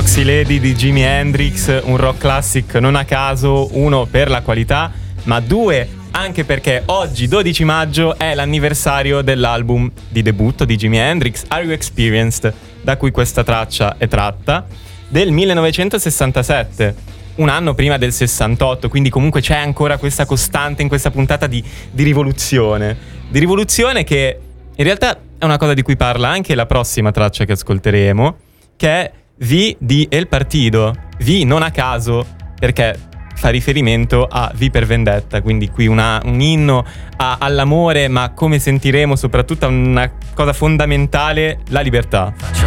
Foxy Lady di Jimi Hendrix, un rock classic non a caso, uno per la qualità, ma due anche perché oggi 12 maggio è l'anniversario dell'album di debutto di Jimi Hendrix, Are You Experienced, da cui questa traccia è tratta, del 1967, un anno prima del 68, quindi comunque c'è ancora questa costante in questa puntata di rivoluzione che in realtà è una cosa di cui parla anche la prossima traccia che ascolteremo, che è V di El Partido, V non a caso perché fa riferimento a V per Vendetta, quindi qui un inno all'amore, ma come sentiremo soprattutto una cosa fondamentale, la libertà. Faccio